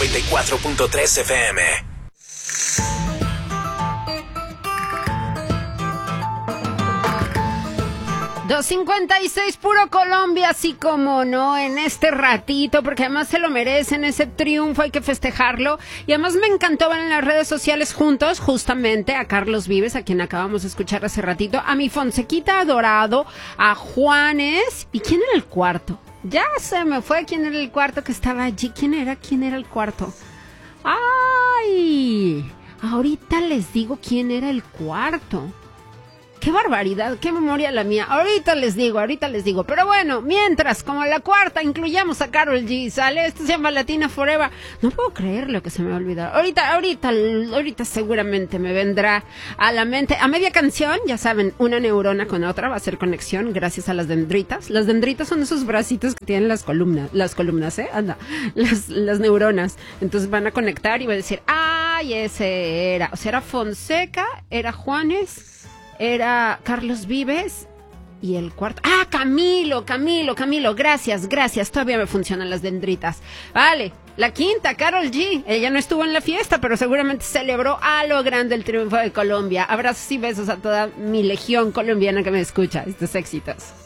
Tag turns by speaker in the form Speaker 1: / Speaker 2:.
Speaker 1: 94.3 FM.
Speaker 2: 2:56, puro Colombia, así como no, en este ratito, porque además se lo merecen, ese triunfo hay que festejarlo. Y además me encantó ver en las redes sociales juntos, justamente, a Carlos Vives, a quien acabamos de escuchar hace ratito, a mi Fonsequita adorado, a Juanes. ¿Y quién era el cuarto? Ya se me fue quién era el cuarto que estaba allí. ¿Quién era el cuarto? ¡Ay! Ahorita les digo quién era el cuarto. ¡Qué barbaridad! ¡Qué memoria la mía! Ahorita les digo. Pero bueno, mientras, como la cuarta, incluyamos a Karol G, ¿sale? Esto se llama Latina Forever. No puedo creer lo que se me ha olvidado. Ahorita seguramente me vendrá a la mente. A media canción, ya saben, una neurona con otra va a hacer conexión gracias a las dendritas. Las dendritas son esos bracitos que tienen las columnas, ¿eh? Anda, las neuronas. Entonces van a conectar y va a decir, ¡ay, ese era! O sea, era Fonseca, era Juanes, era Carlos Vives y el cuarto... ¡Ah, Camilo! Gracias. Todavía me funcionan las dendritas. Vale, la quinta, Karol G. Ella no estuvo en la fiesta, pero seguramente celebró a lo grande el triunfo de Colombia. Abrazos y besos a toda mi legión colombiana que me escucha. Estos éxitos.